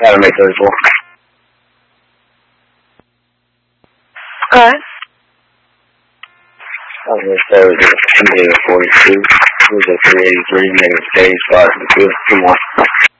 Gotta make 34. Alright. I was going to say it was a negative 42. It was a 383, negative stage, 5 to 2 more.